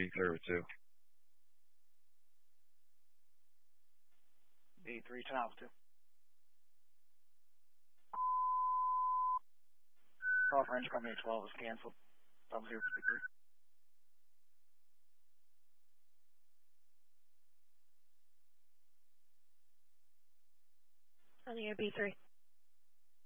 B32. B3 to altitude. Call for engine company 12 is canceled. 053. On the air B3.